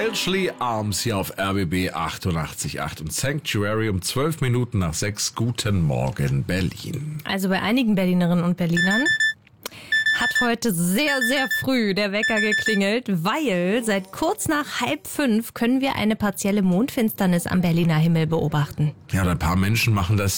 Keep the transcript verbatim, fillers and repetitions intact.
Welchley Arms hier auf R B B achtundachtzig Komma acht und Sanctuary um zwölf Minuten nach sechs. Guten Morgen, Berlin. Also bei einigen Berlinerinnen und Berlinern hat heute sehr, sehr früh der Wecker geklingelt, weil seit kurz nach halb fünf können wir eine partielle Mondfinsternis am Berliner Himmel beobachten. Ja, und ein paar Menschen machen das